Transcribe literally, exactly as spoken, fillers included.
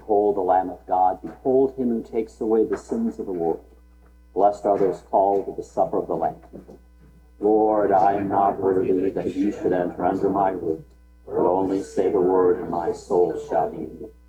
Behold the Lamb of God. Behold him who takes away the sins of the world. Blessed are those called to the supper of the Lamb. Lord, I am not worthy that you should enter under my roof, but only say the word, and my soul shall be healed.